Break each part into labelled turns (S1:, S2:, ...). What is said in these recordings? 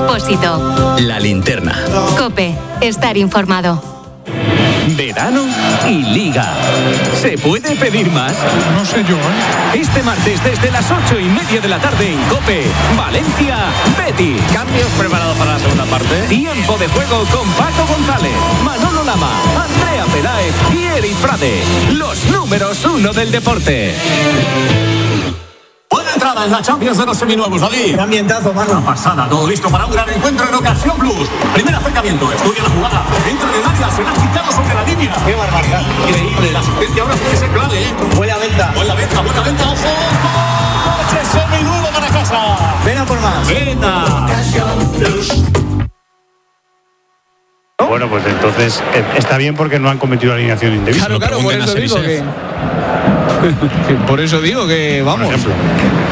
S1: Expósito.
S2: La Linterna.
S1: COPE. Estar informado.
S2: Verano y Liga. ¿Se puede pedir más?
S3: No sé yo, ¿eh?
S2: Este martes desde las 8:30 de la tarde en COPE, Valencia, Betis.
S4: Cambios preparados para la segunda parte.
S2: Tiempo de juego con Paco González, Manolo Lama, Andrea Peláez y Eric Frade. Los números 1 del deporte.
S5: Buena entrada en la Champions de los seminuevos, David.
S6: Qué ambientazo, mano.
S5: Una pasada, todo listo para un gran encuentro en Ocasión Plus. Primer acercamiento, estudia la jugada. Entra en el área, será quitado sobre la línea.
S6: Qué barbaridad.
S5: Increíble, la asistencia ahora puede ser clave, ¿eh?
S6: Buena venta.
S5: Buena venta, ojo. ¡Coche seminuevo para casa!
S6: Ven a por más.
S5: Venga. Ocasión Plus.
S7: Bueno, pues entonces está bien porque no han cometido alineación indebida.
S3: Claro, por eso digo que... Por eso digo que, vamos,
S7: por ejemplo,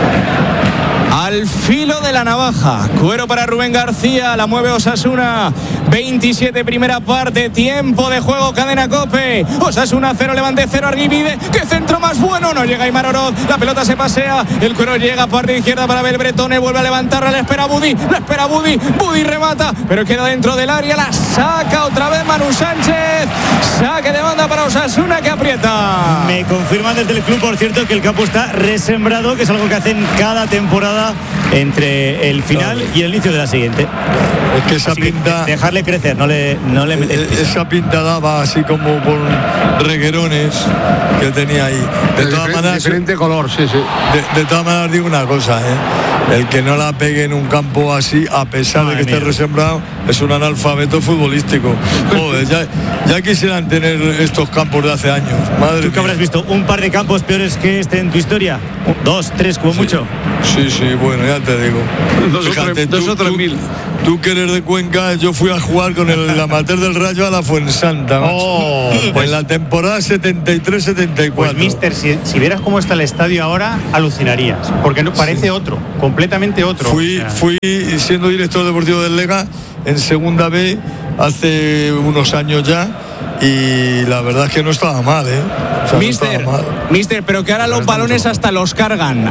S3: al filo de la navaja. Cuero para Rubén García, la mueve Osasuna. 27 primera parte, tiempo de juego, cadena COPE. Osasuna 0, Levante 0, Arguibide. ¡Qué centro más bueno! No llega Aimar Oroz, la pelota se pasea. El Cuero llega, parte izquierda para Belbretone, vuelve a levantarla, le espera Budi. Budi remata, pero queda dentro del área, la saca otra vez Manu Sánchez. Saque de banda para Osasuna que aprieta.
S7: me confirman desde el club, por cierto, que el campo está resembrado, que es algo que hacen cada temporada entre el final y el inicio de la siguiente.
S8: Es que esa
S7: Así
S8: pinta...
S7: que dejarle crecer, no le metes prisa.
S8: Esa pinta daba así como con reguerones que tenía ahí. De todas maneras,
S9: diferente color, sí.
S8: De todas maneras digo una cosa, el que no la pegue en un campo así, a pesar de que esté resembrado, es un analfabeto futbolístico. Joder, ya quisieran tener estos campos de hace años. Madre
S7: ¿Tú que habrás visto un par de campos peores que este en tu historia? 2, 3 como mucho.
S8: Sí, bueno, ya te digo. Fíjate,
S3: 2 o 3 mil.
S8: Tú que eres de Cuenca, yo fui a jugar con el amateur del Rayo a la Fuensanta. Pues en la temporada 73-74.
S7: Pues mister, si vieras cómo está el estadio ahora, alucinarías, porque no parece otro, completamente otro.
S8: Fui siendo director deportivo del Lega en segunda B hace unos años ya, y la verdad es que no estaba mal, O sea,
S3: Mister, pero que ahora los balones hasta los cargan.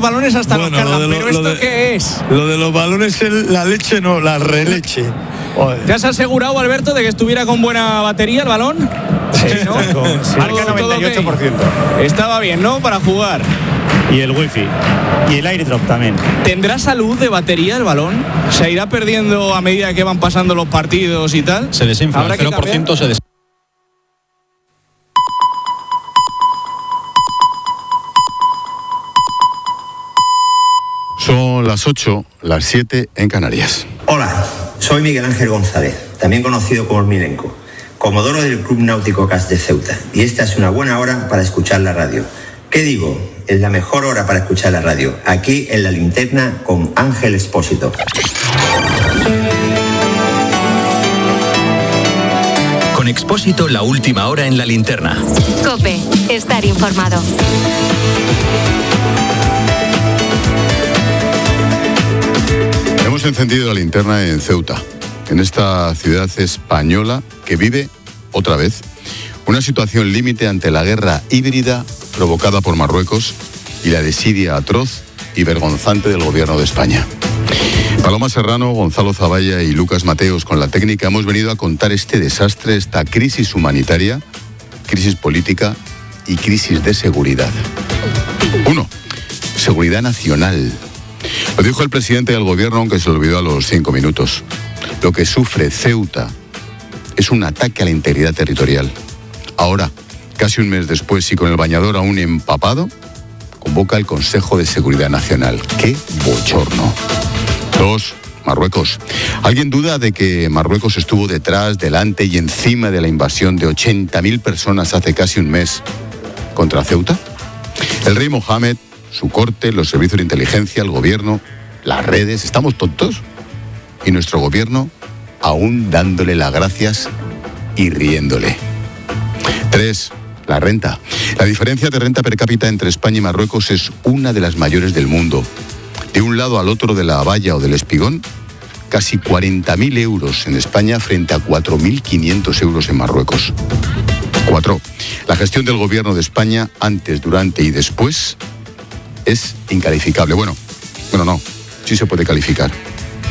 S3: ¿Pero esto qué es?
S8: Lo de los balones es la leche, no, la releche. Joder.
S3: ¿Te has asegurado, Alberto, de que estuviera con buena batería el balón?
S7: Sí,
S3: ¿no?
S7: Marca 98%.
S3: Estaba bien, ¿no? Para jugar.
S7: Y el wifi. Y el airdrop también.
S3: ¿Tendrá salud de batería el balón? ¿Se irá perdiendo a medida que van pasando los partidos y tal?
S10: Se desinfla, el 0% se desinfla.
S11: Son las 8, las 7 en Canarias.
S12: Hola, soy Miguel Ángel González, también conocido como el Milenco, comodoro del Club Náutico CAS de Ceuta, y esta es una buena hora para escuchar la radio. ¿Qué digo? Es la mejor hora para escuchar la radio, aquí en La Linterna con Ángel Expósito.
S2: Con Expósito, la última hora en La Linterna.
S1: COPE. Estar informado.
S11: Hemos encendido la linterna en Ceuta, en esta ciudad española que vive, otra vez, una situación límite ante la guerra híbrida provocada por Marruecos y la desidia atroz y vergonzante del gobierno de España. Paloma Serrano, Gonzalo Zavalla y Lucas Mateos con la técnica hemos venido a contar este desastre, esta crisis humanitaria, crisis política y crisis de seguridad. 1. Seguridad nacional. Lo dijo el presidente del gobierno, aunque se lo olvidó a los 5 minutos. Lo que sufre Ceuta es un ataque a la integridad territorial. Ahora, casi un mes después y con el bañador aún empapado, convoca el Consejo de Seguridad Nacional. ¡Qué bochorno! 2. Marruecos. ¿Alguien duda de que Marruecos estuvo detrás, delante y encima de la invasión de 80.000 personas hace casi un mes contra Ceuta? El rey Mohammed, su corte, los servicios de inteligencia, el gobierno, las redes, ¿estamos tontos? Y nuestro gobierno aún dándole las gracias y riéndole. 3. La renta. La diferencia de renta per cápita entre España y Marruecos es una de las mayores del mundo. De un lado al otro de la valla o del espigón, casi 40.000 euros en España frente a 4.500 euros en Marruecos. 4. La gestión del gobierno de España antes, durante y después es incalificable. Bueno, no, sí se puede calificar.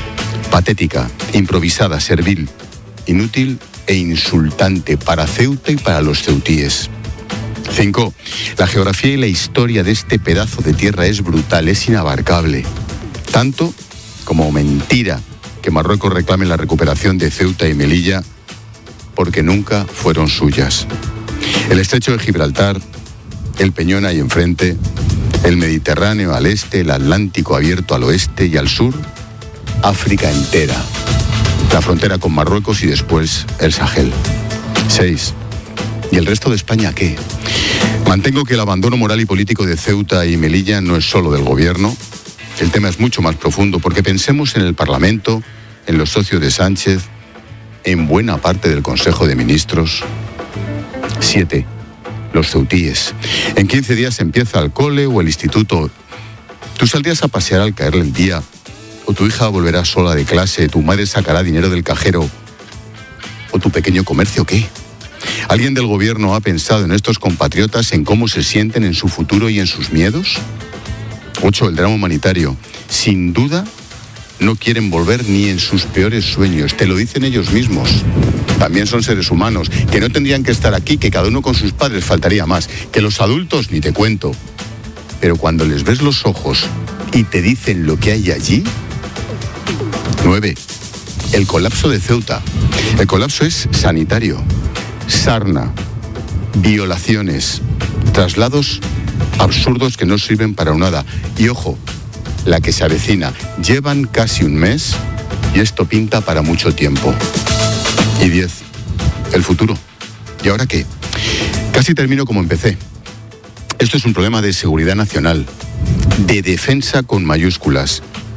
S11: patética, improvisada, servil, inútil e insultante para Ceuta y para los ceutíes. 5. La geografía y la historia de este pedazo de tierra es brutal, es inabarcable. Tanto como mentira que Marruecos reclame la recuperación de Ceuta y Melilla porque nunca fueron suyas. El estrecho de Gibraltar, el Peñón ahí enfrente, el Mediterráneo al este, el Atlántico abierto al oeste y al sur, África entera, la frontera con Marruecos y después el Sahel. 6. ¿Y el resto de España qué? Mantengo que el abandono moral y político de Ceuta y Melilla no es solo del gobierno. El tema es mucho más profundo, porque pensemos en el Parlamento, en los socios de Sánchez, en buena parte del Consejo de Ministros. 7. Los ceutíes. En 15 días empieza el cole o el instituto. Tú saldrías a pasear al caerle el día, o tu hija volverá sola de clase, tu madre sacará dinero del cajero, o tu pequeño comercio, ¿qué? ¿Alguien del gobierno ha pensado en estos compatriotas, en cómo se sienten en su futuro y en sus miedos? 8. El drama humanitario. Sin duda, no quieren volver ni en sus peores sueños. Te lo dicen ellos mismos. También son seres humanos, que no tendrían que estar aquí, que cada uno con sus padres, faltaría más. Que los adultos, ni te cuento. Pero cuando les ves los ojos y te dicen lo que hay allí... 9. El colapso de Ceuta. El colapso es sanitario. Sarna, violaciones, traslados absurdos que no sirven para nada. Y ojo, la que se avecina. Llevan casi un mes y esto pinta para mucho tiempo. Y 10. El futuro. ¿Y ahora qué? Casi termino como empecé. Esto es un problema de seguridad nacional, de defensa con mayúsculas.